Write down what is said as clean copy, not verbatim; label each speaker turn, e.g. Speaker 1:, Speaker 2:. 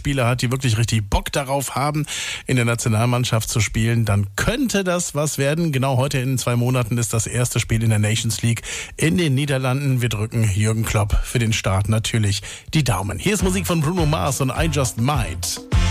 Speaker 1: Spieler hat, die wirklich richtig Bock darauf haben, in der Nationalmannschaft zu spielen, dann könnte das was werden. Genau heute in 2 Monaten ist das erste Spiel in der Nations League in den Niederlanden. Wir drücken Jürgen Klopp für den Start natürlich die Daumen. Hier ist Musik von Bruno Mars und I Just Might.